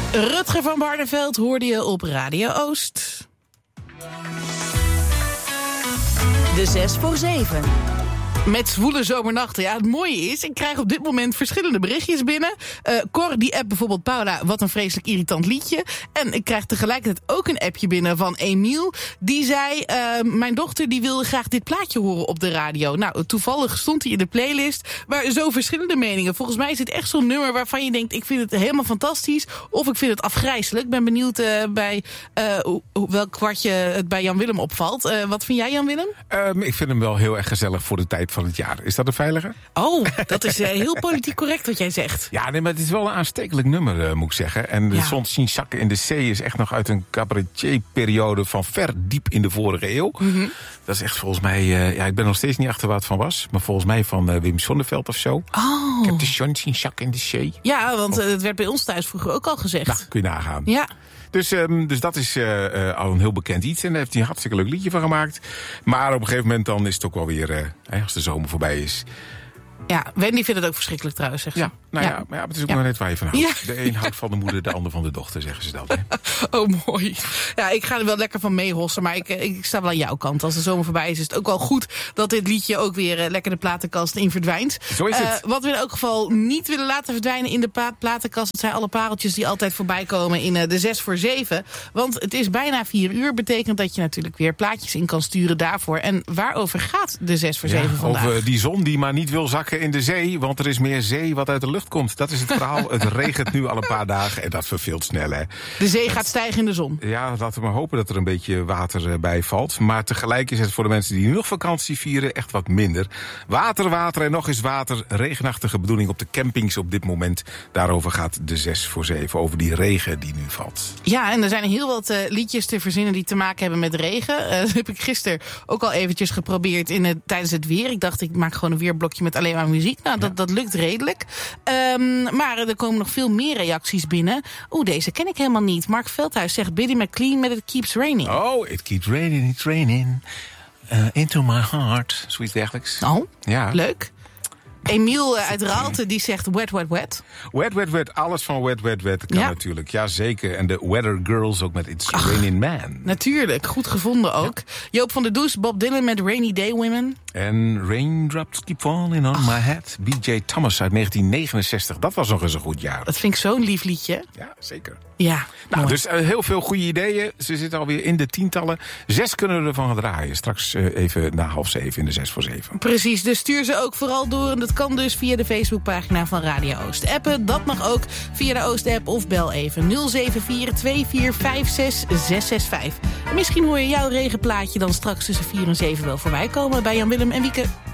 Rutger van Barneveld hoorde je op Radio Oost. De 6 voor 7. Met zwoele zomernachten. Ja, het mooie is, ik krijg op dit moment verschillende berichtjes binnen. Cor, die appt bijvoorbeeld Paula, wat een vreselijk irritant liedje. En ik krijg tegelijkertijd ook een appje binnen van Emiel. Die zei, mijn dochter die wilde graag dit plaatje horen op de radio. Nou, toevallig stond hij in de playlist. Maar zo verschillende meningen. Volgens mij is het echt zo'n nummer waarvan je denkt, ik vind het helemaal fantastisch. Of ik vind het afgrijselijk. Ik ben benieuwd bij welk kwartje het bij Jan Willem opvalt. Wat vind jij, Jan Willem? Ik vind hem wel heel erg gezellig voor de tijd van het jaar. Is dat een veilige? Oh, dat is heel politiek correct wat jij zegt. Ja, nee, maar het is wel een aanstekelijk nummer, moet ik zeggen. En de zon zien zakken in de zee is echt nog uit een cabaretier-periode van ver diep in de vorige eeuw. Mm-hmm. Dat is echt volgens mij, ik ben nog steeds niet achter waar het van was, maar volgens mij van Wim Sonneveld of zo. Oh. Ik heb de zon zien zakken in de zee. Ja, want het werd bij ons thuis vroeger ook al gezegd. Nou, kun je nagaan. Ja. Dus dat is al een heel bekend iets. En daar heeft hij een hartstikke leuk liedje van gemaakt. Maar op een gegeven moment dan is het ook wel weer, als de zomer voorbij is. Ja, Wendy vindt het ook verschrikkelijk trouwens, zegt ze. Ja, maar het is ook nog net waar je van houdt. Ja. De een houdt van de moeder, de ander van de dochter, zeggen ze dan. Hè? Oh, mooi. Ja, ik ga er wel lekker van meehossen, maar ik sta wel aan jouw kant. Als de zomer voorbij is het ook wel goed dat dit liedje ook weer lekker de platenkast in verdwijnt. Zo is het. Wat we in elk geval niet willen laten verdwijnen in de platenkast, dat zijn alle pareltjes die altijd voorbij komen in de 6 voor 7. Want het is bijna 4 uur, betekent dat je natuurlijk weer plaatjes in kan sturen daarvoor. En waarover gaat de 6 voor 7 vandaag? Over die zon die maar niet wil zakken in de zee, want er is meer zee wat uit de lucht komt. Dat is het verhaal. Het regent nu al een paar dagen en dat verveelt snel, hè. De zee gaat stijgen in de zon. Ja, laten we maar hopen dat er een beetje water bij valt. Maar tegelijk is het voor de mensen die nu nog vakantie vieren echt wat minder. Water en nog eens water. Regenachtige bedoeling op de campings op dit moment. Daarover gaat de 6 voor 7. Over die regen die nu valt. Ja, en er zijn heel wat liedjes te verzinnen die te maken hebben met regen. Dat heb ik gisteren ook al eventjes geprobeerd tijdens het weer. Ik dacht, ik maak gewoon een weerblokje met alleen maar muziek. Nou, dat lukt redelijk. Maar er komen nog veel meer reacties binnen. Deze ken ik helemaal niet. Mark Veldhuis zegt Billy McLean met It Keeps Raining. Oh, it keeps raining, it's raining. Into my heart. Zoiets dergelijks. Oh, ja. Leuk. Emiel uit Raalte die zegt Wet, Wet, Wet. Wet, Wet, Wet. Alles van Wet, Wet, Wet kan natuurlijk. Ja, zeker. En de Weather Girls ook met It's Raining Man. Natuurlijk. Goed gevonden ook. Ja. Joop van der Does, Bob Dylan met Rainy Day Women. En Raindrops Keep Falling on My Head. B.J. Thomas uit 1969. Dat was nog eens een goed jaar. Dat vind ik zo'n lief liedje. Ja, zeker. Ja. Dus heel veel goede ideeën. Ze zitten alweer in de tientallen. 6 kunnen we ervan gaan draaien. Straks even na 6:30 in de 6 voor 7. Precies, dus stuur ze ook vooral door. En dat kan dus via de Facebookpagina van Radio Oost. Appen, dat mag ook via de Oost-app of bel even 074-2456-665. Misschien hoor je jouw regenplaatje dan straks tussen 4 en 7 wel voorbij komen bij Jan Willem en Wieke.